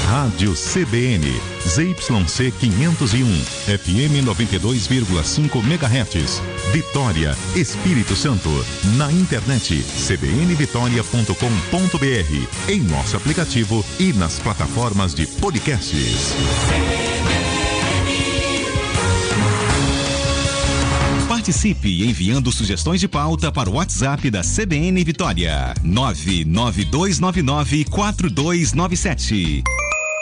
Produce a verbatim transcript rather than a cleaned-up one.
Rádio C B N, Z Y C quinhentos e um, F M noventa e dois vírgula cinco megahertz, Vitória, Espírito Santo. Na internet, c b n vitória ponto com ponto b r, em nosso aplicativo e nas plataformas de podcasts. Participe enviando sugestões de pauta para o WhatsApp da C B N Vitória, nove nove dois nove nove quatro dois nove sete.